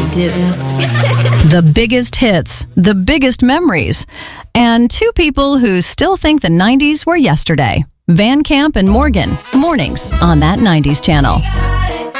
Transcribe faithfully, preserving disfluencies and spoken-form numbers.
do. The biggest hits, the biggest memories, and two people who still think the nineties were yesterday. Van Camp and Morgan, mornings on That nineties Channel.